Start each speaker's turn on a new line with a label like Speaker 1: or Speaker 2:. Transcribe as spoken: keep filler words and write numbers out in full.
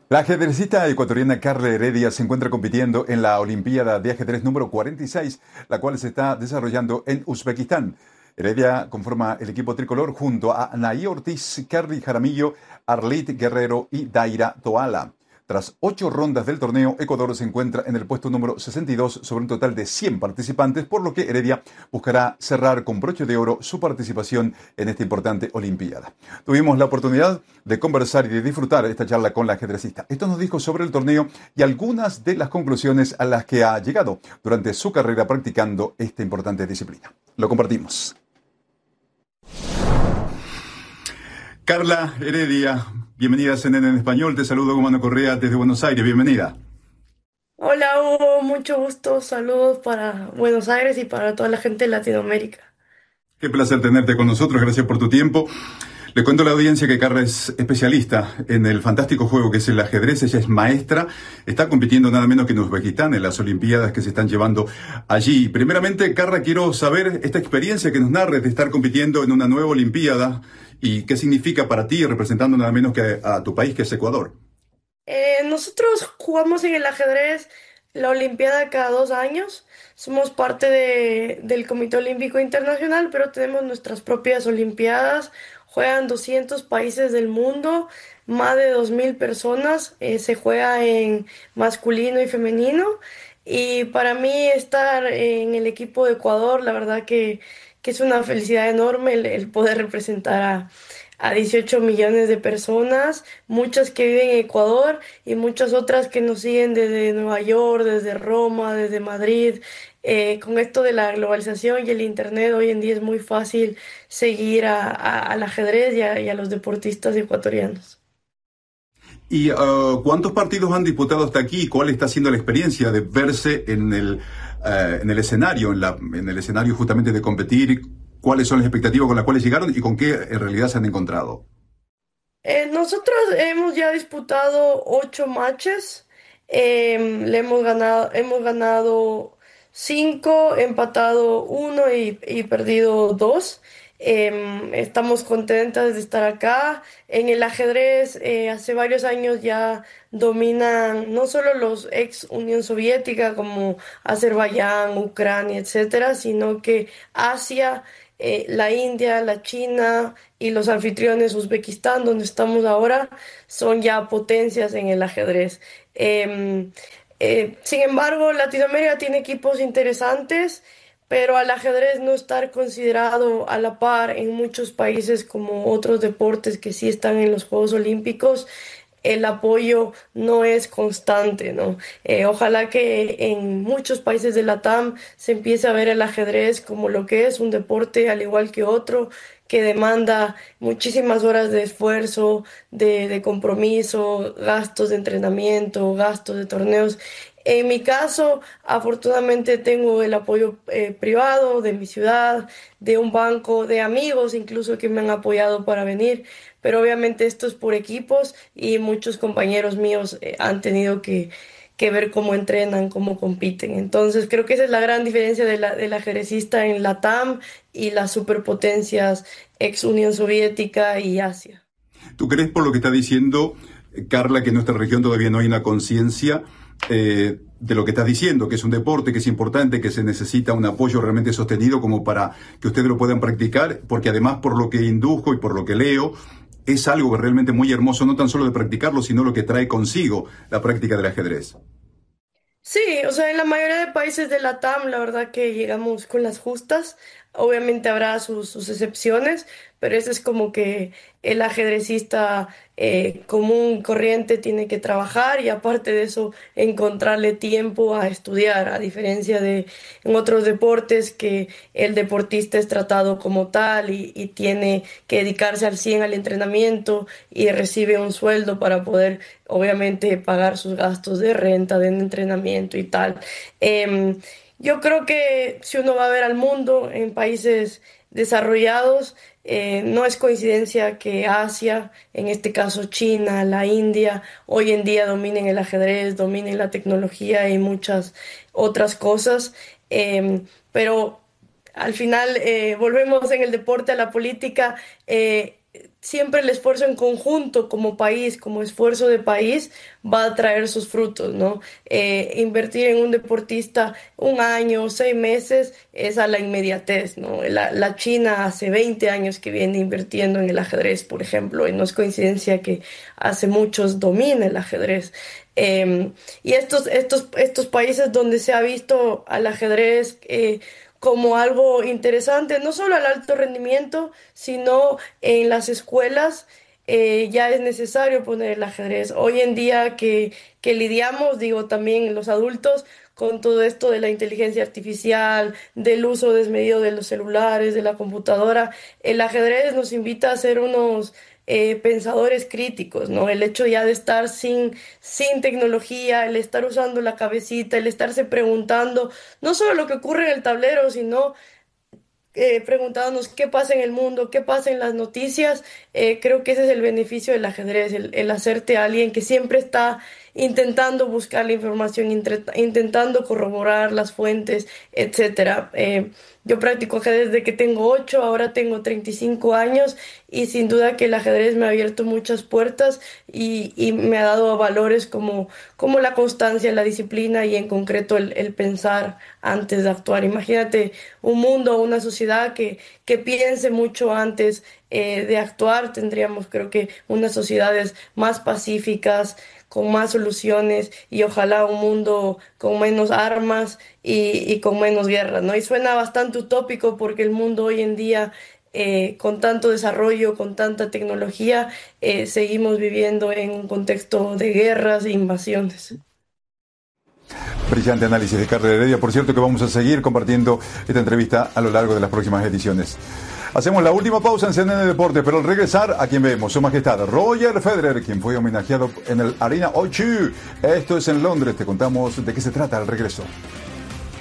Speaker 1: La ajedrecista ecuatoriana Carla Heredia se encuentra compitiendo en la Olimpiada de Ajedrez número cuarenta y seis, la cual se está desarrollando en Uzbekistán. Heredia conforma el equipo tricolor junto a Anaí Ortiz, Carly Jaramillo, Arlit Guerrero y Daira Toala. Tras ocho rondas del torneo, Ecuador se encuentra en el puesto número sesenta y dos sobre un total de cien participantes, por lo que Heredia buscará cerrar con broche de oro su participación en esta importante Olimpiada. Tuvimos la oportunidad de conversar y de disfrutar esta charla con la ajedrecista. Esto nos dijo sobre el torneo y algunas de las conclusiones a las que ha llegado durante su carrera practicando esta importante disciplina. Lo compartimos. Carla Heredia, bienvenida a C N N en español. Te saludo con Mano Correa desde Buenos Aires. Bienvenida.
Speaker 2: Hola Hugo, mucho gusto, saludos para Buenos Aires y para toda la gente de Latinoamérica.
Speaker 1: Qué placer tenerte con nosotros. Gracias por tu tiempo. Le cuento a la audiencia que Carla es especialista en el fantástico juego que es el ajedrez. Ella es maestra. Está compitiendo nada menos que en Uzbekistán en las Olimpiadas que se están llevando allí. Primeramente, Carla, quiero saber esta experiencia que nos narres de estar compitiendo en una nueva Olimpiada y qué significa para ti representando nada menos que a, a tu país, que es Ecuador.
Speaker 2: Eh, nosotros jugamos en el ajedrez la Olimpiada cada dos años. Somos parte de- del Comité Olímpico Internacional, pero tenemos nuestras propias Olimpiadas. Juegan doscientos países del mundo, más de dos mil personas. Eh, se juega en masculino y femenino. Y para mí estar en el equipo de Ecuador, la verdad que, que es una felicidad enorme el, el poder representar a, a dieciocho millones de personas, muchas que viven en Ecuador y muchas otras que nos siguen desde Nueva York, desde Roma, desde Madrid. Eh, con esto de la globalización y el Internet, hoy en día es muy fácil seguir a- a- al ajedrez y a, y a los deportistas ecuatorianos.
Speaker 1: ¿Y uh, cuántos partidos han disputado hasta aquí? ¿Y cuál está siendo la experiencia de verse en el, uh, en el escenario, en, la, en el escenario justamente de competir? ¿Cuáles son las expectativas con las cuales llegaron y con qué en realidad se han encontrado?
Speaker 2: Eh, nosotros hemos ya disputado ocho matches, em, le hemos ganado, hemos ganado cinco, empatado uno y, y perdido dos. Em, estamos contentas de estar acá. En el ajedrez, eh, hace varios años ya dominan no solo los ex Unión Soviética como Azerbaiyán, Ucrania, etcétera, sino que Asia, eh, la India, la China y los anfitriones Uzbekistán, donde estamos ahora, son ya potencias en el ajedrez. Em, eh, sin embargo, Latinoamérica tiene equipos interesantes, pero al ajedrez no estar considerado a la par en muchos países como otros deportes que sí están en los Juegos Olímpicos, el apoyo no es constante, ¿no? Eh, ojalá que en muchos países de la T A M se empiece a ver el ajedrez como lo que es un deporte al igual que otro, que demanda muchísimas horas de esfuerzo, de, de compromiso, gastos de entrenamiento, gastos de torneos. En mi caso, afortunadamente tengo el apoyo eh, privado de mi ciudad, de un banco, de amigos incluso que me han apoyado para venir, pero obviamente esto es por equipos y muchos compañeros míos eh, han tenido que, que ver cómo entrenan, cómo compiten. Entonces creo que esa es la gran diferencia de la, del ajedrecista en la T A M y las superpotencias ex Unión Soviética y Asia.
Speaker 1: ¿Tú crees por lo que está diciendo eh, Carla que en nuestra región todavía no hay una conciencia eh, de lo que estás diciendo, que es un deporte, que es importante, que se necesita un apoyo realmente sostenido como para que ustedes lo puedan practicar? Porque además por lo que indujo y por lo que leo, es algo realmente muy hermoso, no tan solo de practicarlo, sino lo que trae consigo la práctica del ajedrez.
Speaker 2: Sí, o sea, en la mayoría de países de la T A M, la verdad que llegamos con las justas. Obviamente habrá sus, sus excepciones, pero ese es como que el ajedrecista eh, común, corriente, tiene que trabajar y aparte de eso, encontrarle tiempo a estudiar, a diferencia de en otros deportes que el deportista es tratado como tal y, y tiene que dedicarse al cien al entrenamiento y recibe un sueldo para poder obviamente pagar sus gastos de renta, de entrenamiento y tal. Em, yo creo que si uno va a ver al mundo en países desarrollados, eh, no es coincidencia que Asia, en este caso China, la India, hoy en día dominen el ajedrez, dominen la tecnología y muchas otras cosas. Em, pero al final, eh, volvemos en el deporte a la política. eh, siempre el esfuerzo en conjunto como país, como esfuerzo de país, va a traer sus frutos, ¿no? Eh, invertir en un deportista un año, seis meses, es a la inmediatez, ¿no? La, la China hace veinte años que viene invirtiendo en el ajedrez, por ejemplo, y no es coincidencia que hace muchos domina el ajedrez. Eh, y estos, estos, estos países donde se ha visto al ajedrez eh, como algo interesante, no solo al alto rendimiento, sino en las escuelas eh, ya es necesario poner el ajedrez. Hoy en día que, que lidiamos, digo también los adultos, con todo esto de la inteligencia artificial, del uso desmedido de los celulares, de la computadora, el ajedrez nos invita a ser unos eh, pensadores críticos, ¿no? El hecho ya de estar sin, sin tecnología, el estar usando la cabecita, el estarse preguntando no solo lo que ocurre en el tablero, sino eh, preguntándonos qué pasa en el mundo, qué pasa en las noticias, eh, creo que ese es el beneficio del ajedrez, el, el hacerte alguien que siempre está intentando buscar la información, intre- intentando corroborar las fuentes, etcétera. Eh, yo practico ajedrez desde que tengo ocho, ahora tengo treinta y cinco años y sin duda que el ajedrez me ha abierto muchas puertas y, y me ha dado valores como, como la constancia, la disciplina y en concreto el, el pensar antes de actuar. Imagínate un mundo, una sociedad que, que piense mucho antes eh, de actuar. Tendríamos, creo que, unas sociedades más pacíficas, con más soluciones y ojalá un mundo con menos armas y, y con menos guerras, ¿no? Y suena bastante utópico porque el mundo hoy en día, eh, con tanto desarrollo, con tanta tecnología, eh, seguimos viviendo en un contexto de guerras e invasiones.
Speaker 1: Brillante análisis de Carla Heredia. Por cierto que vamos a seguir compartiendo esta entrevista a lo largo de las próximas ediciones. Hacemos la última pausa en C N N Deportes, pero al regresar, a quien vemos, Su Majestad Roger Federer, quien fue homenajeado en el Arena O dos. Esto es en Londres. Te contamos de qué se trata al regreso.